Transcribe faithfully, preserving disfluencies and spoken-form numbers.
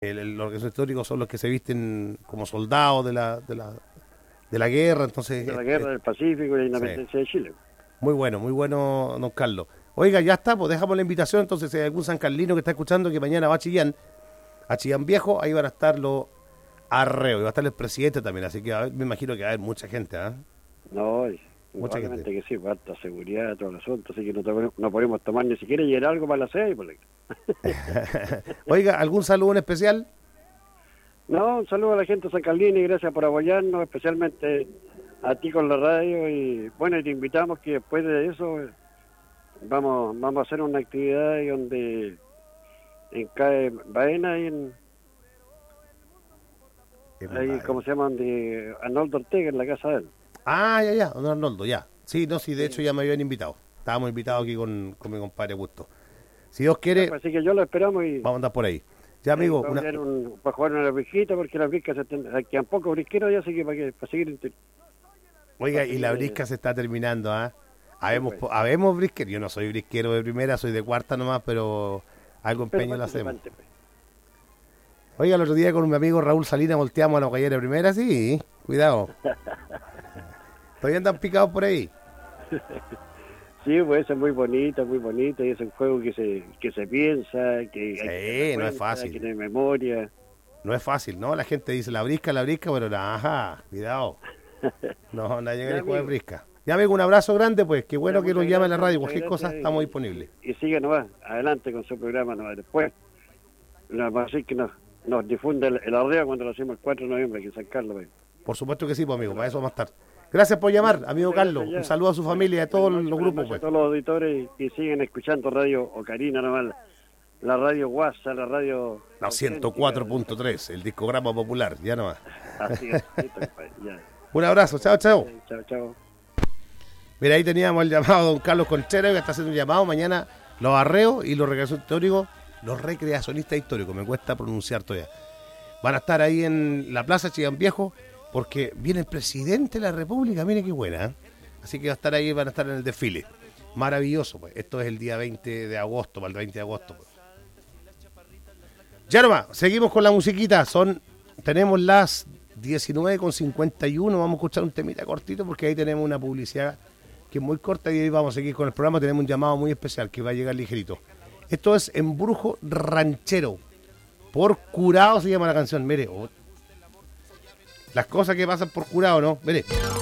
El, el, los regresos históricos son los que se visten como soldados de la, de la, de la guerra, entonces... De la eh, guerra eh, del Pacífico y la independencia sí. de Chile. Muy bueno, muy bueno, don Carlos. Oiga, ya está, pues dejamos la invitación, entonces si hay algún sancarlino que está escuchando que mañana va a Chillán, a Chillán Viejo, ahí van a estar los arreos, y va a estar el presidente también, así que a ver, me imagino que va a haber mucha gente, ¿ah? ¿eh? No, Mucha obviamente que sí, pues alta seguridad, todo el asunto, así que no, to- no podemos tomar ni siquiera y algo para las seis. Pues. Oiga, ¿algún saludo en especial? No, un saludo a la gente de San Carlini y gracias por apoyarnos, especialmente a ti con la radio. Y bueno, y te invitamos que después de eso eh, vamos vamos a hacer una actividad ahí donde en CAE Baena y en, ahí, ¿cómo se llama? Donde Arnoldo Ortega, en la casa de él. Ah, ya, ya, don Arnoldo, ya. Sí, no, sí, de hecho ya me habían invitado. Estábamos invitados aquí con, con mi compadre Augusto. Si Dios quiere, Así que yo lo esperamos y... vamos a andar por ahí. Ya, amigo, Vamos una... a, un, para jugar una brisquita, porque las briscas se ten, quedan poco brisqueros ya, así que para, que, para seguir... Oiga, para y la seguir, brisca eh, se está terminando, ¿ah? Habemos, pues. habemos brisquero, yo no soy brisquero de primera, soy de cuarta nomás, pero algo empeño lo hacemos. Pues. Oiga, el otro día con mi amigo Raúl Salinas volteamos a la gallera de primera, sí, cuidado. Todavía andan picados por ahí. Sí, pues eso es muy bonito, muy bonito, y es un juego que se que se piensa, que Sí, hay que no es cuenta, fácil. que tiene memoria. No es fácil, ¿no? La gente dice la brisca, la brisca, pero ajá, cuidado. No, no llega ni jugar brisca. Ya, amigo, un abrazo grande, pues. Qué bueno Ya, que nos llame a la radio. muchas Cualquier cosa, gracias, estamos y- disponibles. Y sigue nomás, adelante con su programa nomás. Después, nos va a decir que nos, nos difunde el, el arreo cuando lo hacemos el cuatro de noviembre aquí en San Carlos. Pues. Por supuesto que sí, pues, amigo. Para eso vamos a estar. Gracias por llamar, amigo Carlos. Un saludo a su familia y a todos los grupos, A pues. todos los auditores y, y siguen escuchando Radio Ocarina nomás, la, la radio Guasa, la radio... La ciento cuatro punto tres, el discograma popular, ya nomás. Así es, listo, compadre, ya. Un abrazo, chao, chao. Chao, chao. Mira, ahí teníamos el llamado de don Carlos Contreras, que está haciendo un llamado. Mañana los arreos y los recreacionistas históricos, los recreacionistas históricos, me cuesta pronunciar todavía. Van a estar ahí en la Plaza Chillán Viejo, porque viene el presidente de la República, mire qué buena, ¿eh? Así que va a estar ahí, van a estar en el desfile. Maravilloso, pues. Esto es el día veinte de agosto, para el veinte de agosto, pues. Ya nomás, seguimos con la musiquita. Son, tenemos las diecinueve con cincuenta y uno. Vamos a escuchar un temita cortito porque ahí tenemos una publicidad que es muy corta y ahí vamos a seguir con el programa. Tenemos un llamado muy especial que va a llegar ligerito. Esto es Embrujo Ranchero. Por Curado se llama la canción. Mire, oh, las cosas que pasan por Curado, ¿no? Mire.